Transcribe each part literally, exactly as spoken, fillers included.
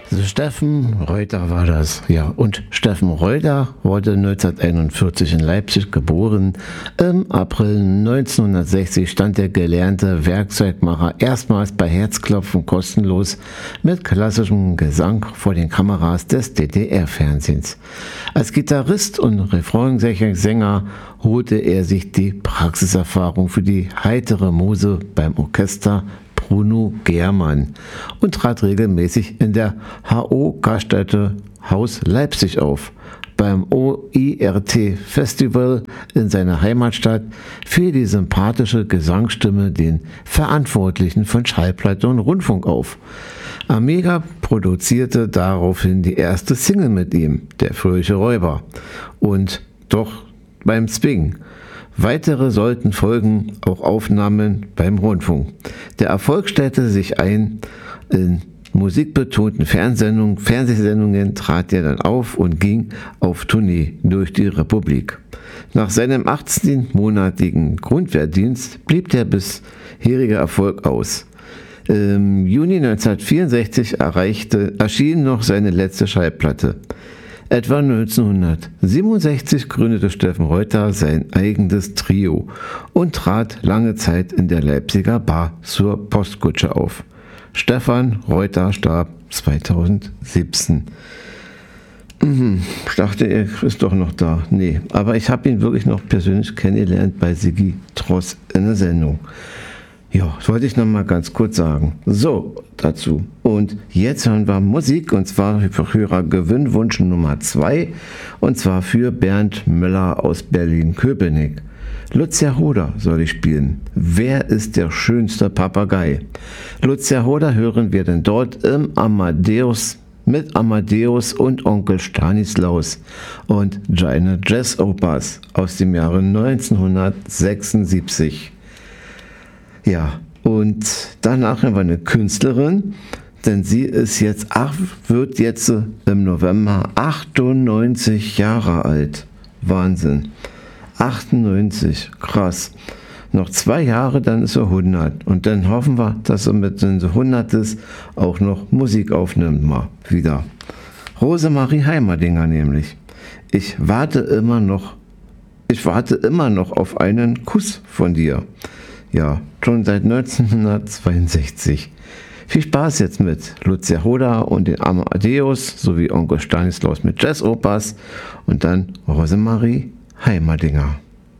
Steffen Reuter war das, ja. Und Steffen Reuter wurde neunzehnhunderteinundvierzig in Leipzig geboren. Im April neunzehnhundertsechzig stand der gelernte Werkzeugmacher erstmals bei Herzklopfen kostenlos mit klassischem Gesang vor den Kameras des D D R-Fernsehens. Als Gitarrist und Refrainsänger holte er sich die Praxiserfahrung für die heitere Muse beim Orchester Bruno Gehrmann und trat regelmäßig in der H O-Gaststätte Haus Leipzig auf. Beim O I R T-Festival in seiner Heimatstadt fiel die sympathische Gesangsstimme den Verantwortlichen von Schallplatte und Rundfunk auf. Amiga produzierte daraufhin die erste Single mit ihm, Der fröhliche Räuber, und Doch beim Swing. Weitere sollten folgen, auch Aufnahmen beim Rundfunk. Der Erfolg stellte sich ein. In musikbetonten Fernsehsendungen, Fernsehsendungen trat er dann auf und ging auf Tournee durch die Republik. Nach seinem achtzehnmonatigen Grundwehrdienst blieb der bisherige Erfolg aus. Im Juni neunzehnhundertvierundsechzig erreichte, erschien noch seine letzte Schallplatte. Etwa neunzehnhundertsiebenundsechzig gründete Steffen Reuter sein eigenes Trio und trat lange Zeit in der Leipziger Bar zur Postkutsche auf. Stefan Reuter starb zweitausendsiebzehn. Mhm, ich dachte, er ist doch noch da. Nee, aber ich habe ihn wirklich noch persönlich kennengelernt bei Sigi Tross in der Sendung. Ja, das wollte ich noch mal ganz kurz sagen. So, dazu. Und jetzt hören wir Musik, und zwar für Hörer Gewinnwunsch Nummer zwei, und zwar für Bernd Möller aus Berlin-Köpenick. Lucia Hoda soll ich spielen. Wer ist der schönste Papagei? Lucia Hoda hören wir denn dort im Amadeus, mit Amadeus und Onkel Stanislaus und seine Jazz-Opas aus dem Jahre neunzehnhundertsechsundsiebzig. Ja, und danach haben wir eine Künstlerin, denn sie ist jetzt, ach, wird jetzt im November achtundneunzig Jahre alt. Wahnsinn. achtundneunzig, krass. Noch zwei Jahre, dann ist er hundert. Und dann hoffen wir, dass er mit den hundert ist, auch noch Musik aufnimmt mal wieder. Rosemarie Heimerdinger nämlich. Ich warte immer noch, ich warte immer noch auf einen Kuss von dir. Ja, schon seit neunzehnhundertzweiundsechzig. Viel Spaß jetzt mit Lucia Hoda und den Amadeus sowie Onkel Stanislaus mit Jazz-Opas und dann Rosemarie Heimerdinger.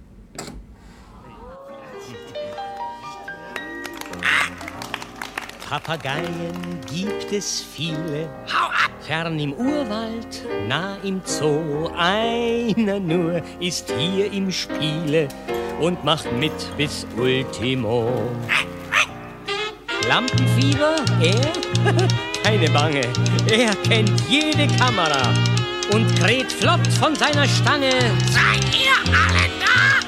Papageien gibt es viele, hau ab! Fern im Urwald, nah im Zoo. Einer nur ist hier im Spiele und macht mit bis Ultimo. Lampenfieber, er? Keine Bange, er kennt jede Kamera und kräht flott von seiner Stange. Seid ihr alle da?